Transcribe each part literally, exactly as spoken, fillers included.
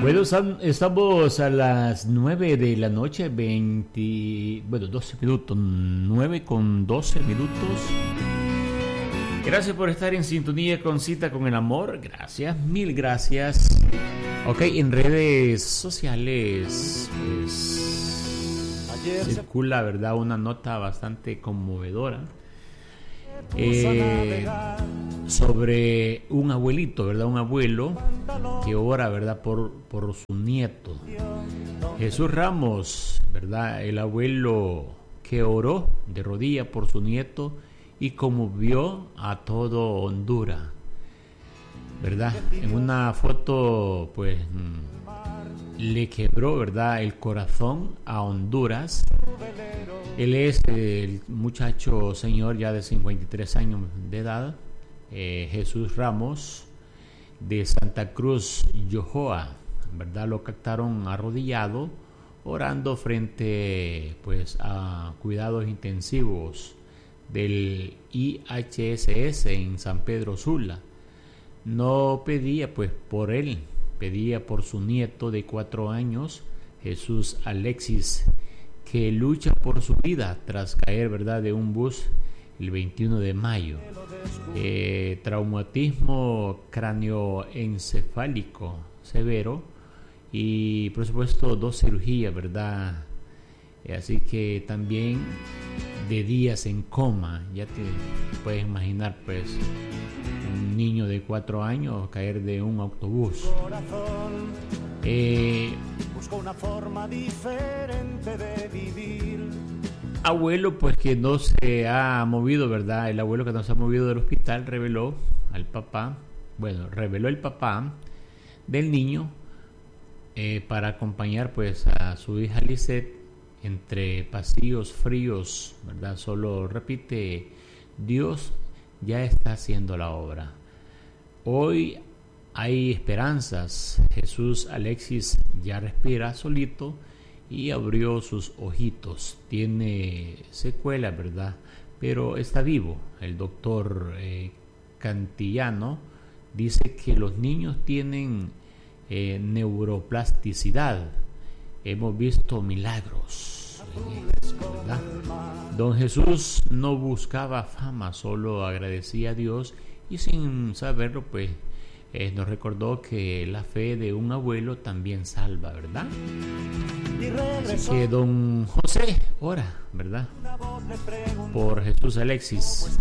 Bueno, estamos a las nueve de la noche, veinte, bueno, doce minutos, nueve con doce minutos. Gracias por estar en sintonía con Cita con el Amor. Gracias, mil gracias. Ok, en redes sociales pues, circula, ¿verdad?, una nota bastante conmovedora eh, sobre un abuelito, ¿verdad? Un abuelo que ora, ¿verdad?, por, por su nieto. Jesús Ramos, ¿verdad? El abuelo que oró de rodillas por su nieto y conmovió a todo Honduras, ¿verdad? En una foto, pues, le quebró, ¿verdad?, el corazón a Honduras. Él es el muchacho señor ya de cincuenta y tres años de edad, eh, Jesús Ramos, de Santa Cruz, Yojoa, ¿verdad? Lo captaron arrodillado, orando frente, pues, a cuidados intensivos del I H S S en San Pedro Sula. No pedía, pues, por él, pedía por su nieto de cuatro años, Jesús Alexis, que lucha por su vida tras caer, ¿verdad?, de un bus el veintiuno de mayo. Eh, traumatismo cráneoencefálico severo y, por supuesto, dos cirugías, ¿verdad? Eh, así que también de días en coma. Ya te puedes imaginar, pues, un niño de cuatro años caer de un autobús. Eh, Busco una forma diferente de vivir. Abuelo, pues, que no se ha movido, ¿verdad? El abuelo que no se ha movido del hospital reveló al papá, bueno, reveló el papá del niño eh, para acompañar, pues, a su hija Lisette entre pasillos fríos, ¿verdad? Solo repite: Dios ya está haciendo la obra. Hoy hay esperanzas. Jesús Alexis ya respira solito y abrió sus ojitos. Tiene secuelas, ¿verdad?, pero está vivo. El doctor eh, Cantillano dice que los niños tienen eh, neuroplasticidad. Hemos visto milagros, ¿verdad? Don Jesús no buscaba fama, solo agradecía a Dios y, sin saberlo, pues, Eh, nos recordó que la fe de un abuelo también salva, ¿verdad? Así que don José ora, ¿verdad?, por Jesús Alexis.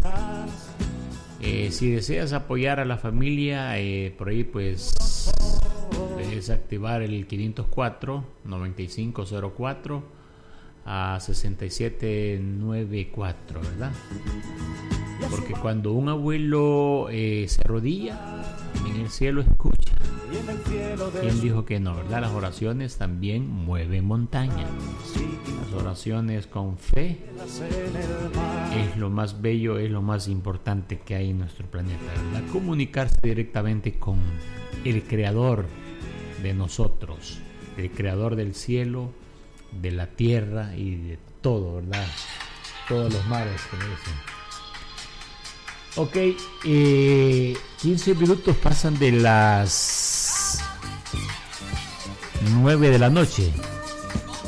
Eh, si deseas apoyar a la familia, eh, por ahí, pues, puedes activar el quinientos cuatro, noventa y cinco cero cuatro a sesenta y siete noventa y cuatro, ¿verdad? Porque cuando un abuelo eh, se arrodilla, en el cielo escucha. ¿Quién dijo que no, verdad? Las oraciones también mueven montañas. Las oraciones con fe es lo más bello, es lo más importante que hay en nuestro planeta, ¿verdad? Comunicarse directamente con el creador de nosotros, el creador del cielo, de la tierra y de todo, ¿verdad? Todos los mares, como dicen. Ok, eh, quince minutos pasan de las nueve de la noche.